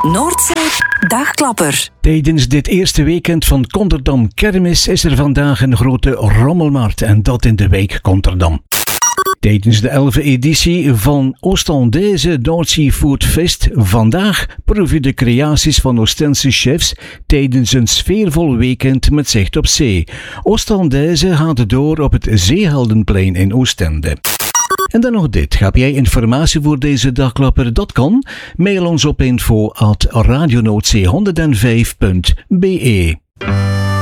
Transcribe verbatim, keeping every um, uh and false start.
Noordzee Dagklapper. Tijdens dit eerste weekend van Konterdam Kermis is er vandaag een grote rommelmarkt en dat in de wijk Konterdam. Tijdens de elfde editie van Oostendaise Noordzee Food Fest vandaag proef je de creaties van Oostense chefs tijdens een sfeervol weekend met zicht op zee. Oostendaise gaat door op het Zeeheldenplein in Oostende. En dan nog dit. Heb jij informatie voor deze dagklapper? Dat kan. Mail ons op info at radionoordzee honderdvijf punt be.